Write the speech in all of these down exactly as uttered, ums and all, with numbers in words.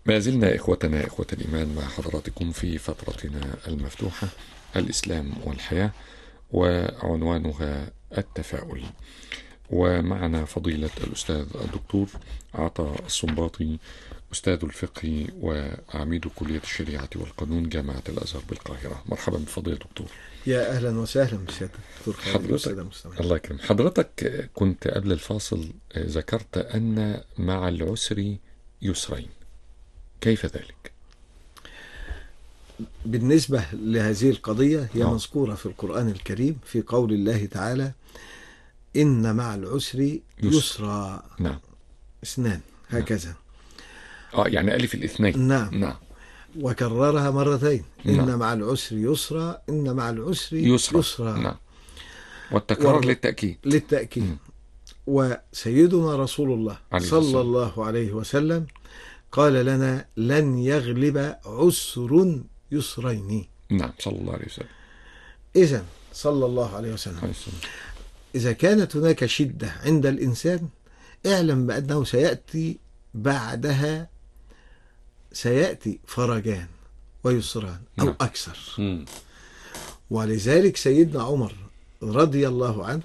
ما زلنا إخوتنا إخوة الإيمان مع حضراتكم في فترتنا المفتوحة الإسلام والحياة، وعنوانها التفاؤل. ومعنا فضيلة الأستاذ الدكتور عطا السنباطي، أستاذ الفقه وعميد كلية الشريعة والقانون جامعة الأزهر بالقاهرة. مرحبا بفضيلة الدكتور. يا أهلا وسهلا بسيادة الدكتور حضرتك. الله يكرم حضرتك. كنت قبل الفاصل ذكرت أن مع العسر يسرين، كيف ذلك؟ بالنسبة لهذه القضية هي أوه. مذكورة في القرآن الكريم في قول الله تعالى: إن مع العسر يسرا. نعم. اثنان هكذا. آه يعني ألف الاثنين. نعم. نعم. وكررها مرتين: نعم. إن مع العسر يسرا، إن مع العسر يسرا, يسرا. نعم. والتكرار وال... للتأكيد للتأكيد. م. وسيدنا رسول الله صلى السلام. الله عليه وسلم قال لنا: لن يغلب عسر يسرين. نعم صلى الله عليه وسلم. إذن صلى الله عليه وسلم إذا كانت هناك شدة عند الإنسان، اعلم بأنه سيأتي بعدها سيأتي فرجان ويسران أو نعم. أكثر. م. ولذلك سيدنا عمر رضي الله عنه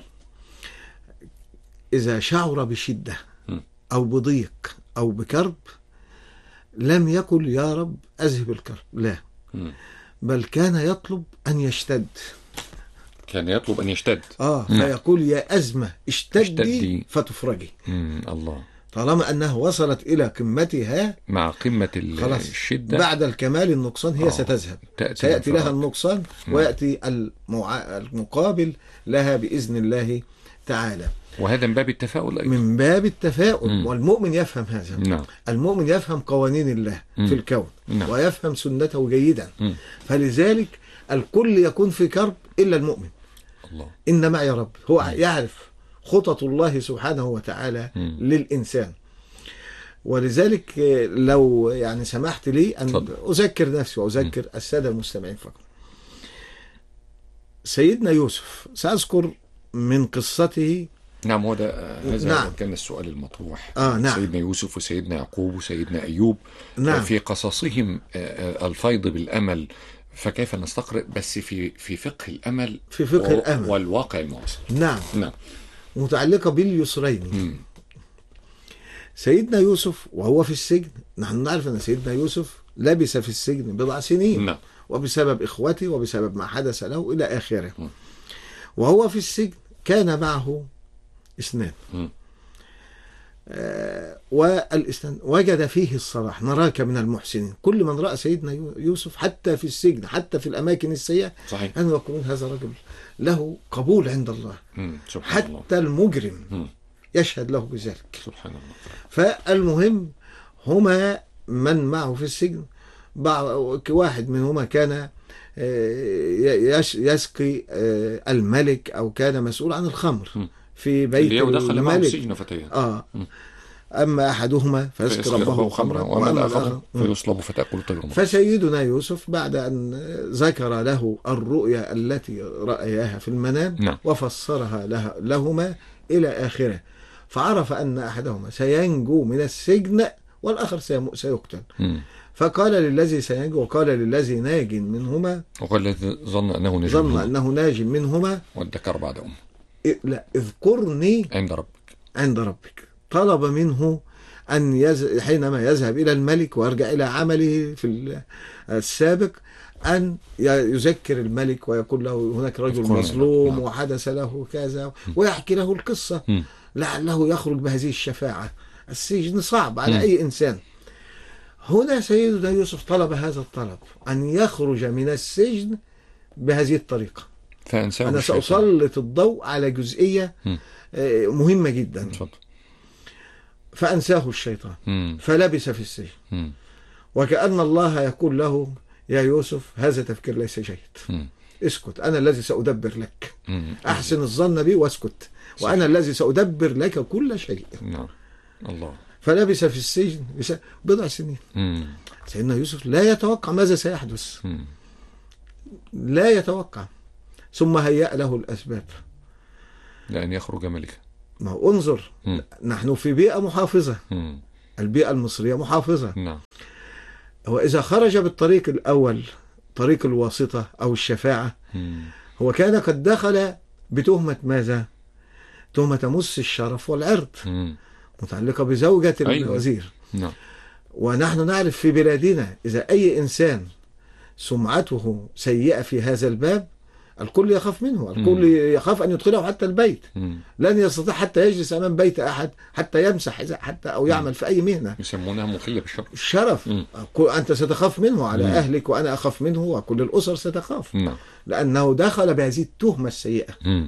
إذا شعر بشدة أو بضيق أو بكرب لم يقل يا رب أذهب الكرب، لا، م. بل كان يطلب أن يشتد. كان يطلب أن يشتد. آه فيقول: يا أزمة اشتدي, اشتدي. فتفرجي. م. الله. طالما أنها وصلت إلى قمتها، مع قمة الشدة بعد الكمال النقصان هي آه. ستذهب، سيأتي لها النقصان ويأتي المع... المقابل لها بإذن الله تعالى. وهذا من باب التفاؤل أيضا. من باب التفاؤل. م. والمؤمن يفهم هذا. نعم. المؤمن يفهم قوانين الله م. في الكون. نعم. ويفهم سنته جيدا. م. فلذلك الكل يكون في كرب إلا المؤمن. الله. إن معي رب. هو م. يعرف خطط الله سبحانه وتعالى م. للإنسان. ولذلك لو يعني سمحت لي أن صدق. أذكر نفسي وأذكر م. السادة المستمعين فقط. سيدنا يوسف سأذكر من قصته. نعم. هو ده هذا نعم. كان السؤال المطروح. آه نعم. سيدنا يوسف وسيدنا يعقوب وسيدنا أيوب. نعم. في قصصهم الفيض بالأمل، فكيف نستقرئ بس في في فقه الأمل، في فقه و... الأمل والواقع المعاصر. نعم. نعم. متعلقة باليسرين. م. سيدنا يوسف وهو في السجن، نحن نعرف أن سيدنا يوسف لبس في السجن بضع سنين. نعم. وبسبب إخوته وبسبب ما حدث له إلى آخره. م. وهو في السجن كان معه اثنان. آه والاثنان وجد فيه الصلاح. نراك من المحسنين. كل من رأى سيدنا يوسف حتى في السجن، حتى في الأماكن السيئة، صحيح، أن يقولون هذا رجل له قبول عند الله. حتى الله. المجرم م. يشهد له بذلك. سبحان الله. فالمهم هما من معه في السجن، واحد منهما كان يسقي الملك أو كان مسؤول عن الخمر م. في بيت الملك. آه. أما أحدهما فيسقي ربه خمرا وأما الآخر فيصلب فتأكل الطير. فسيدنا يوسف بعد أن ذكر له الرؤيا التي رأيها في المنام نعم. وفسرها له لهما إلى آخره، فعرف أن أحدهما سينجو من السجن والآخر سيقتل. م. فقال للذي سينجو وقال للذي ناج منهما، وقال الذي ظن أنه ناج ظن أنه ناج منهما وادكر بعد أم لا اذكرني عند ربك عند ربك. طلب منه أن يز... حينما يذهب إلى الملك ويرجع إلى عمله في السابق أن يذكر الملك ويقول له هناك رجل مظلوم وحدث له كذا، ويحكي له القصة لعله يخرج بهذه الشفاعة. السجن صعب على أي إنسان. هنا سيدنا يوسف طلب هذا الطلب، أن يخرج من السجن بهذه الطريقة. أنا سأسلط الضوء على جزئية مهمة جدا. فأنساه الشيطان م. فلبس في السجن م. وكأن الله يقول له: يا يوسف هذا تفكير ليس جيد، م. اسكت، أنا الذي سأدبر لك. م. أحسن الظن بي واسكت، وأنا الذي سأدبر لك كل شيء. نعم. الله. فلبس في السجن بضع سنين. م. سيدنا يوسف لا يتوقع ماذا سيحدث، م. لا يتوقع. ثم هيأ له الأسباب لأن يخرج ملكا. ما هو انظر، م. نحن في بيئة محافظة. م. البيئة المصرية محافظة. نعم. هو إذا خرج بالطريق الأول، طريق الواسطة أو الشفاعة، مم. هو كان قد دخل بتهمة ماذا؟ تهمة تمس الشرف والعرض، مم. متعلقة بزوجة أيوة. الوزير. نعم. ونحن نعرف في بلادنا إذا أي إنسان سمعته سيئة في هذا الباب الكل يخاف منه، الكل يخاف أن يدخله حتى البيت. مم. لن يستطيع حتى يجلس أمام بيت أحد، حتى يمسح إذا حتى أو يعمل في أي مهنة. يسمونها مخلة بالشر. الشرف. مم. أنت ستخاف منه على مم. أهلك، وأنا أخاف منه، وكل الأسر ستخاف. نعم. لأنه دخل بهذه التهمة السيئة. مم.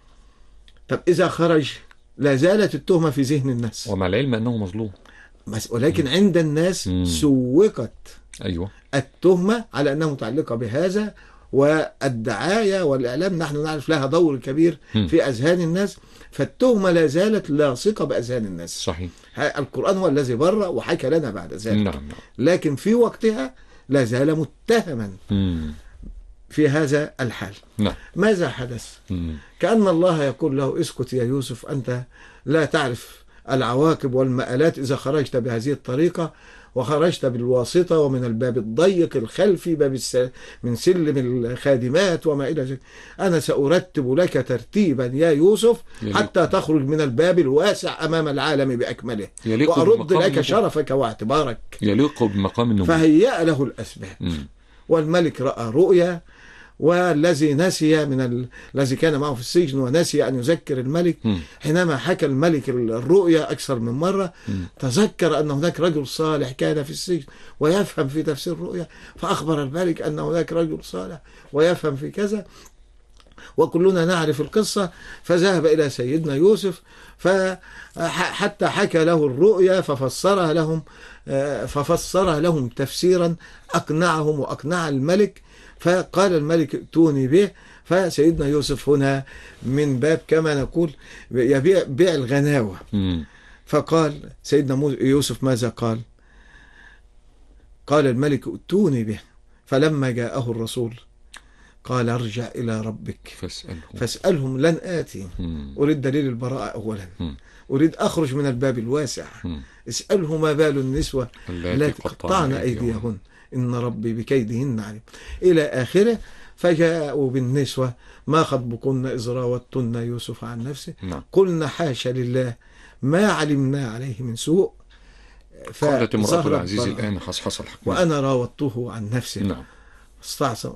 طب إذا خرج لا زالت التهمة في ذهن الناس، ومع العلم أنه مظلوم. بس ولكن عند الناس مم. سوقت أيوة. التهمة على أنها متعلقة بهذا، والدعاية والإعلام نحن نعرف لها دور كبير مم. في أذهان الناس، فالتهمة لا زالت لاصقة بأذهان الناس. صحيح. القرآن هو الذي برأ وحكى لنا بعد ذلك. نعم. نعم. لكن في وقتها لا زال متهما مم. في هذا الحال. نعم. ماذا حدث؟ مم. كأن الله يقول له اسكت يا يوسف، أنت لا تعرف العواقب والمآلات إذا خرجت بهذه الطريقة، وخرجت بالواسطة ومن الباب الضيق الخلفي، باب الس... من سلم الخادمات وما إلى ذلك. أنا سأرتب لك ترتيبا يا يوسف حتى تخرج من الباب الواسع أمام العالم بأكمله، وأرد لك شرفك واعتبارك. يليق بمقام النبوة. فهيأ له الأسباب. مم. والملك رأى رؤيا، والذي نسي من ال... الذي كان معه في السجن ونسي أن يذكر الملك، مم. حينما حكى الملك الرؤيا أكثر من مرة مم. تذكر أن هناك رجل صالح كان في السجن ويفهم في تفسير الرؤيا، فأخبر الملك أن هناك رجل صالح ويفهم في كذا، وكلنا نعرف القصة. فذهب إلى سيدنا يوسف فحتى حكى له الرؤيا ففسرها لهم، ففسرها لهم تفسيرا أقنعهم وأقنع الملك. فقال الملك ائتوني به. فسيدنا يوسف هنا من باب كما نقول يبيع بيع الغناوة. مم. فقال سيدنا يوسف ماذا قال؟ قال الملك ائتوني به. فلما جاءه الرسول قال ارجع إلى ربك فاسألهم فاسألهم لن آتي. مم. أريد دليل البراءة أولا، مم. أريد أخرج من الباب الواسع. مم. اسأله ما بال النسوة التي التي قطعن أيديهن إن ربي بكيدهن عليم إلى آخره. فجاءوا بالنسوة ما خطبكن إذ راوتن يوسف عن نفسه نعم. قلنا حاشا لله ما علمنا عليه من سوء. قالت امرأة فظهرت العزيز براءة. الآن حصحص الحق. وأنا راودته عن نفسه. نعم. استعصم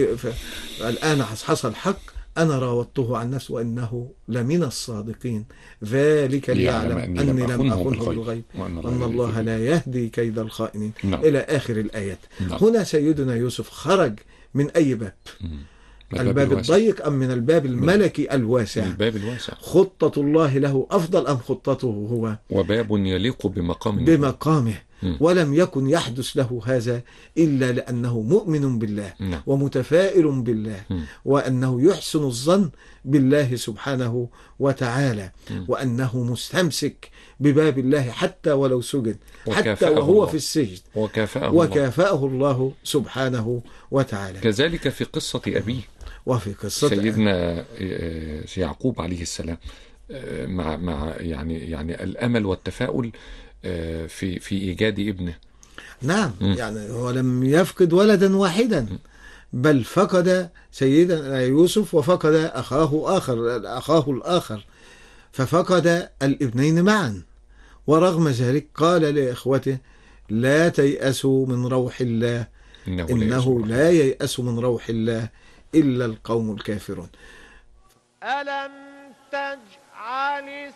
الآن حصحص الحق، أنا راودته عن نفسه وإنه لمن الصادقين، ذلك ليعلم أني لم أخنه بالغيب وأن الله لا يهدي كيد الخائنين. نعم. إلى آخر الآيات. نعم. هنا سيدنا يوسف خرج من أي باب؟ مم. الباب الضيق أم من الباب الملكي الواسع؟ الباب الواسع. خطة الله له أفضل أم خطته هو؟ وباب يليق بمقام بمقامه. مم. ولم يكن يحدث له هذا إلا لأنه مؤمن بالله نعم. ومتفائل بالله، مم. وأنه يحسن الظن بالله سبحانه وتعالى، مم. وأنه مستمسك بباب الله حتى ولو سجن، حتى وكافأه وهو الله. في السجن، وكافأه الله. وكافأه الله سبحانه وتعالى. كذلك في قصة أبيه وفي قصة سيدنا يعقوب عليه السلام، مع مع يعني يعني الأمل والتفاؤل في في إيجاد ابنه. نعم. م. يعني هو لم يفقد ولدا واحدا، بل فقد سيدنا يوسف وفقد أخاه آخر أخاه الآخر، ففقد الابنين معا. ورغم ذلك قال لإخوته لا تيأسوا من روح الله إنه, إنه لا ييأس من روح الله إلا القوم الكافرون. ألم تجعل